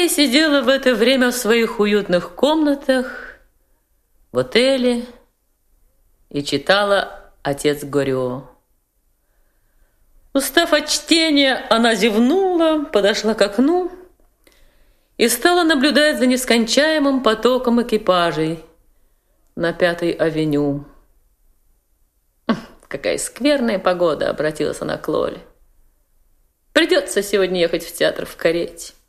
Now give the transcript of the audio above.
Мария сидела в это время в своих уютных комнатах в отеле и читала «Отец Гoriot». Устав от чтения, она зевнула, подошла к окну и стала наблюдать за нескончаемым потоком экипажей на Пятой авеню. «Какая скверная погода!» — обратилась она к Лоле. «Придется сегодня ехать в театр в карете».